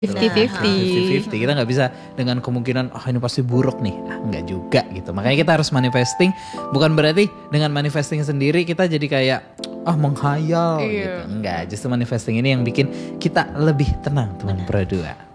50-50. 50-50. Kita nggak bisa dengan kemungkinan ini pasti buruk nih. Nggak juga gitu. Makanya kita harus manifesting. Bukan berarti dengan manifesting sendiri kita jadi kayak menghayal gitu. Enggak, justru manifesting ini yang bikin kita lebih tenang teman berdua.